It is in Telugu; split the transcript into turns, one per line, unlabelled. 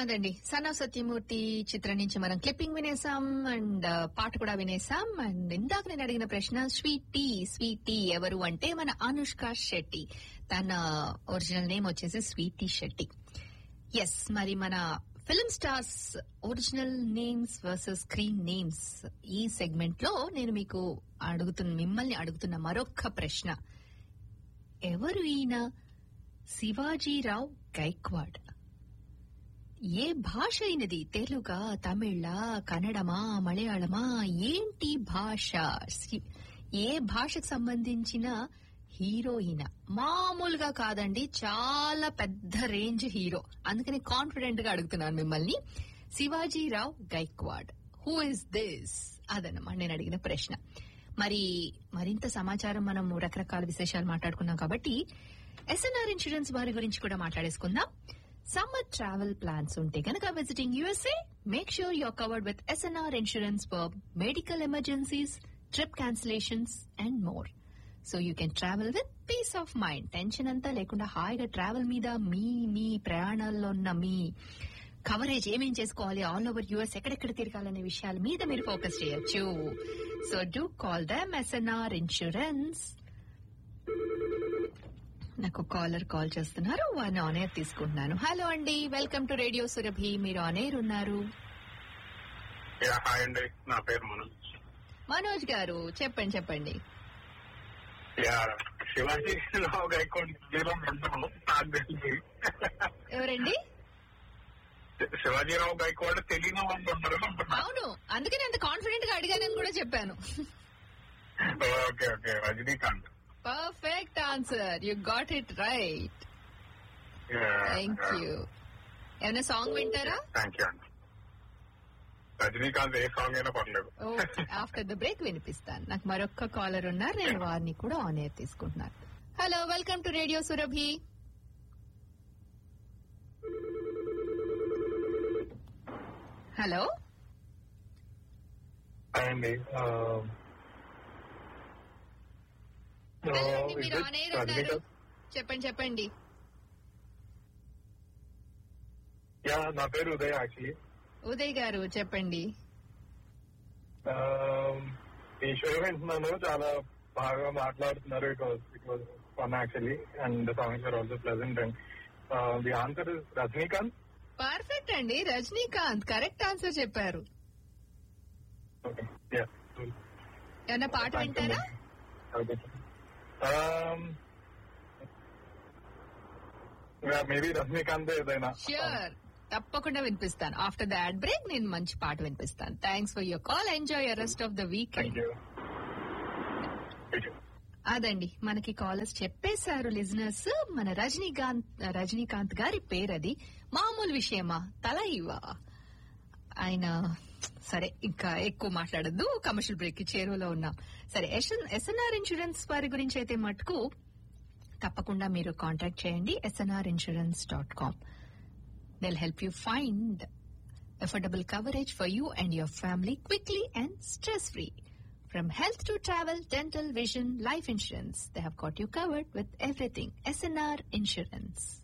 అదండి సన్ ఆఫ్ సత్యమూర్తి చిత్రం నుంచి మనం క్లిప్పింగ్ వినేసాం అండ్ పాట కూడా వినేసాం. అండ్ ఇందాక నేను అడిగిన ప్రశ్న స్వీటీ ఎవరు అంటే మన అనుష్క శెట్టి. తన ఒరిజినల్ నేమ్ వచ్చేసి స్వీటీ శెట్టి. ఎస్, మరి మన film stars original names versus screen names ఈ సెగ్మెంట్ లో నేను మీకు మిమ్మల్ని అడుగుతున్న మరొక ప్రశ్న, ఎవరు ఈయన శివాజీరావు గైక్వాడ్? ఏ భాష అయినది? తెలుగా, తమిళ, కన్నడమా, మలయాళమా? ఏంటి భాష? ఏ భాషకు సంబంధించిన హీరోయిన్? మామూలుగా కాదండి, చాలా పెద్ద రేంజ్ హీరో. అందుకని కాన్ఫిడెంట్ గా అడుగుతున్నాను మిమ్మల్ని. Shivaji Rao Gaikwad, who is this? అదన్నమాట నేను అడిగిన ప్రశ్న. మరి మరింత సమాచారం మనం రకరకాల విశేషాలు మాట్లాడుకున్నాం కాబట్టి ఎస్ఎన్ఆర్ ఇన్సూరెన్స్ వారి గురించి కూడా మాట్లాడేసుకుందాం. సమ్మర్ ట్రావెల్ ప్లాన్స్ ఉంటే గనక visiting USA, make sure your covered with SNR insurance for medical emergencies, trip cancellations and more. So you can travel with peace of mind. Tension అంతా లేకుండా హాయిగా ట్రావెల్ మీద మీ ప్రయాణాల్లో ఉన్న మీ కవరేజ్ ఏమేం చేసుకోవాలి, ఆల్ ఓవర్ యూఎస్ ఎక్కడెక్కడ తిరగాలనే విషయాల మీద మీరు ఫోకస్ చేయొచ్చు. So do call them SNR insurance. నాకు కాలర్ కాల్ చేస్తున్నారు, వారిని ఆన్ ఎయిర్ తీసుకుంటున్నాను. హలో అండి, వెల్కమ్ టు రేడియో సురభి. మీరు ఆన్ ఎయిర్ ఉన్నారు.
హాయ్ అండి, నా పేరు మనోజ్.
మనోజ్ గారు చెప్పండి.
శివాజీ రావు గైక్వాడ్
ఎవరండి?
శివాజీరావు గైక్వాడ్ తెలియని వాళ్ళు ఉంటారు.
అవును, అందుకని అంత కాన్ఫిడెంట్ గా అడిగానని కూడా చెప్పాను.
Okay, Rajinikanth.
Perfect answer, you got it right. Thank you. ఏమైనా సాంగ్ వింటారా?
థ్యాంక్ యూ అండి. రజనీకాంత్ ఏ సాంగ్ అయినా పర్లేదు.
ఆఫ్టర్ ద బ్రేక్ వినిపిస్తాను. నాకు మరొక్క కాలర్ ఉన్నారు, నేను వారిని కూడా ఆన్ ఎయిర్ తీసుకుంటున్నాను. Hello, welcome to radio Surabhi. Hello
అండి,
మీరు ఆన్ ఎయిర్ ఉన్నారు. చెప్పండి.
నా పేరు ఉదయ్. యాక్చువల్లీ
ఉదయ్ గారు చెప్పండి.
ఈ షో వింటున్నాను, చాలా బాగా మాట్లాడుతున్నారు. It was fun actually, and the songs are also pleasant. And the answer is Rajinikanth.
Perfect అండి, రజనీకాంత్ కరెక్ట్ ఆన్సర్ చెప్పారు. ఏమన్నా పాట వింటారా?
మేబీ రజనీకాంత్ ఏదైనా.
ష్యూర్, తప్పకుండా వినిపిస్తాను. ఆఫ్టర్ ద యాడ్ బ్రేక్ నేను మంచి పాట వినిపిస్తాను. Thanks for your call. Enjoy your rest of the weekend. అదండి, మనకి కాలర్స్ చెప్పేశారు లిజనర్స్. మన రజనీకాంత్ గారి పేరది. మామూలు విషయమా, తల ఇవా ఆయన. సరే, ఇంకా ఎక్కువ మాట్లాడద్దు, కమర్షియల్ బ్రేక్ కి చేరువలో ఉన్నాం. సరే, ఎస్ఎన్ఆర్ ఇన్సూరెన్స్ వారి గురించి అయితే మటుకు తప్పకుండా మీరు కాంటాక్ట్ చేయండి. snrinsurance.com. They'll help you find affordable coverage for you and your family quickly and stress-free. From health to travel, dental, vision, life insurance, they have got you covered with everything. SNR Insurance.